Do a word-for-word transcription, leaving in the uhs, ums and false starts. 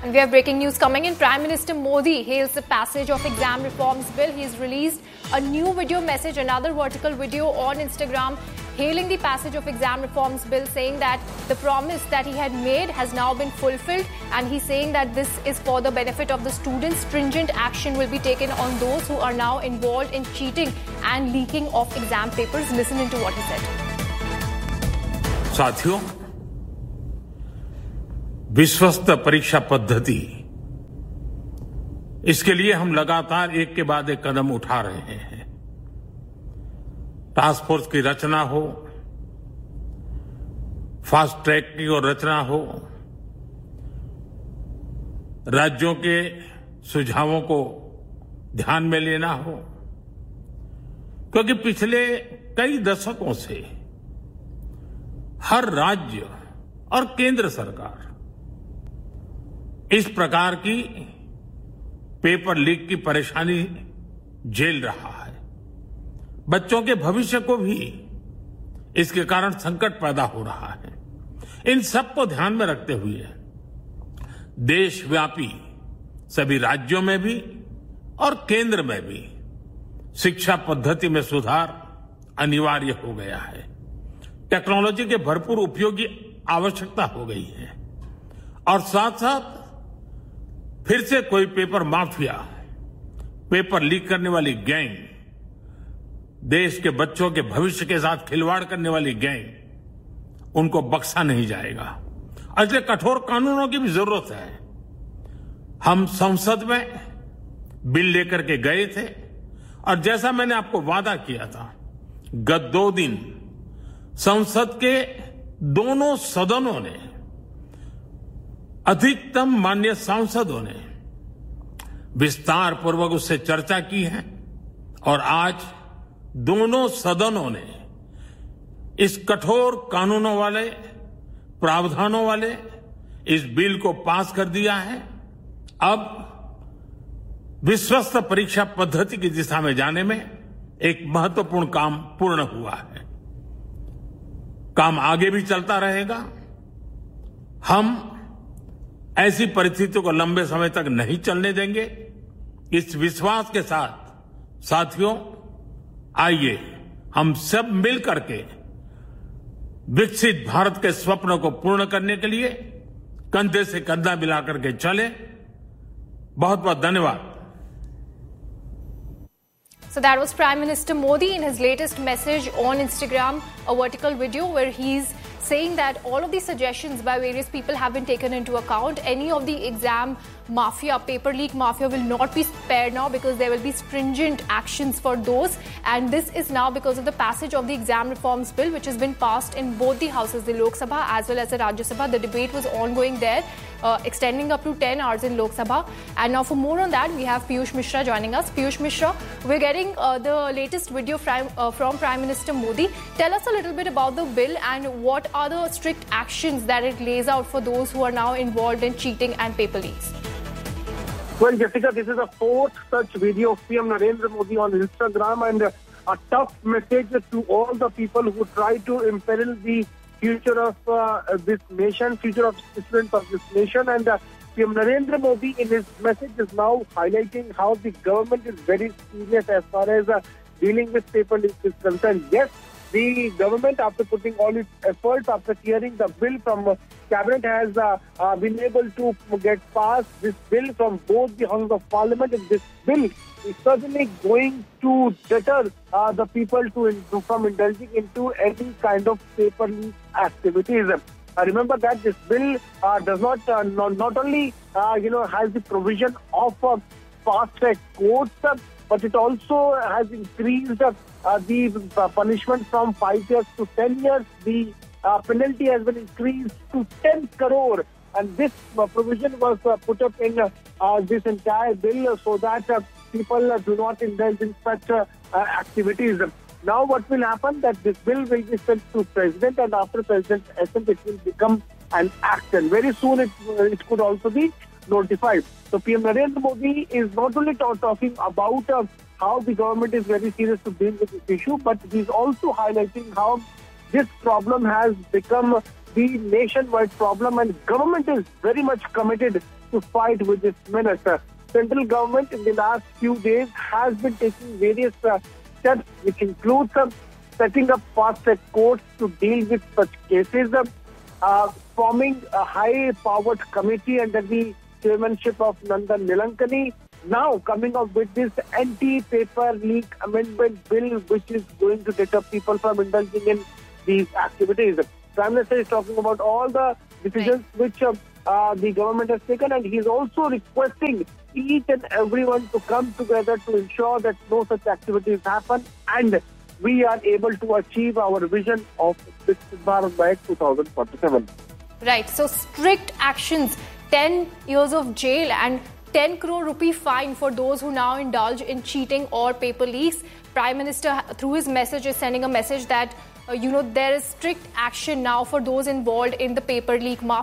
And we have breaking news coming in. Prime Minister Modi hails the passage of exam reforms bill. He's released a new video message, another vertical video on Instagram, hailing the passage of exam reforms bill, saying that the promise that he had made has now been fulfilled, and he's saying that this is for the benefit of the students. Stringent action will be taken on those who are now involved in cheating and leaking of exam papers. Listen into what he said. साथियों, विश्वस्त परीक्षा पद्धति, इसके लिए हम लगातार एक के बाद एक कदम उठा रहे हैं। टास्क फोर्स की रचना हो, फास्ट ट्रैक की और रचना हो, राज्यों के सुझावों को ध्यान में लेना हो, क्योंकि पिछले कई दशकों से हर राज्य और केंद्र सरकार इस प्रकार की पेपर लीक की परेशानी झेल रहा है। बच्चों के भविष्य को भी इसके कारण संकट पैदा हो रहा है। इन सब को ध्यान में रखते हुए देशव्यापी सभी राज्यों में भी और केंद्र में भी शिक्षा पद्धति में सुधार अनिवार्य हो गया है। टेक्नोलॉजी के भरपूर उपयोग की आवश्यकता हो गई है और साथ साथ फिर से कोई पेपर माफिया, पेपर लीक करने वाली गैंग, देश के बच्चों के भविष्य के साथ खिलवाड़ करने वाली गैंग, उनको बख्शा नहीं जाएगा। इसलिए कठोर कानूनों की भी जरूरत है। हम संसद में बिल लेकर के गए थे और जैसा मैंने आपको वादा किया था, गत दो दिन संसद के दोनों सदनों ने, अधिकतम माननीय सांसदों ने विस्तार पूर्वक उससे चर्चा की है और आज दोनों सदनों ने इस कठोर कानूनों वाले, प्रावधानों वाले इस बिल को पास कर दिया है। अब विश्वस्त परीक्षा पद्धति की दिशा में जाने में एक महत्वपूर्ण काम पूर्ण हुआ है। काम आगे भी चलता रहेगा। हम ऐसी परिस्थितियों को लंबे समय तक नहीं चलने देंगे। इस विश्वास के साथ साथियों, आइए हम सब मिल करके विकसित भारत के स्वप्न को पूर्ण करने के लिए कंधे से कंधा मिलाकर के चले। बहुत बहुत धन्यवाद। So that was Prime Minister Modi in his latest message on Instagram, a vertical video where he's saying that all of these suggestions by various people have been taken into account. Any of the exam mafia, paper leak mafia will not be spared now because there will be stringent actions for those. And this is now because of the passage of the exam reforms bill, which has been passed in both the houses, the Lok Sabha as well as the Rajya Sabha. The debate was ongoing there, uh, extending up to ten hours in Lok Sabha. And now for more on that, we have Piyush Mishra joining us. Piyush Mishra, we're getting uh, the latest video from, uh, from Prime Minister Modi. Tell us a little bit about the bill and what are the strict actions that it lays out for those who are now involved in cheating and paper leaks. Well, Jessica, this is the fourth such video of P M Narendra Modi on Instagram, and a, a tough message to all the people who try to imperil the future of uh, this nation, future of citizens of this nation. And uh, P M Narendra Modi in his message is now highlighting how the government is very serious as far as uh, dealing with paper leaks is concerned. Yes, the government, after putting all its efforts, after clearing the bill from uh, cabinet, has uh, uh, been able to get passed this bill from both the houses of parliament. And this bill is certainly going to deter uh, the people to, to from indulging into any kind of paper leak activities. Uh, remember that this bill uh, does not, uh, not not only uh, you know has the provision of uh, fast track courts, uh, but it also has increased uh, uh, the uh, punishment from five years to ten years. The uh, penalty has been increased to ten crore, and this uh, provision was uh, put up in uh, uh, this entire bill uh, so that uh, people uh, do not indulge in such uh, uh, activities. Now what will happen, that this bill will be sent to President, and after President's assent it will become an act, and very soon it, uh, it could also be notified. So P M Narendra Modi is not only t- talking about uh, how the government is very serious to deal with this issue, but he's also highlighting how this problem has become the nationwide problem, and government is very much committed to fight with this menace. Uh, Central government in the last few days has been taking various uh, steps, which includes uh, setting up fast-track courts to deal with such cases, uh, uh, forming a high-powered committee under the chairmanship of Nandan Nilankani, now coming up with this anti-paper leak amendment bill, which is going to deter people from indulging in these activities. Prime Minister is talking about all the decisions right. which uh, uh, the government has taken, and he is also requesting each and everyone to come together to ensure that no such activities happen and we are able to achieve our vision of Viksit Bharat by twenty forty-seven. Right. So strict actions, ten years of jail and ten crore rupee fine for those who now indulge in cheating or paper leaks. Prime Minister, through his message, is sending a message that, uh, you know, there is strict action now for those involved in the paper leak mafia.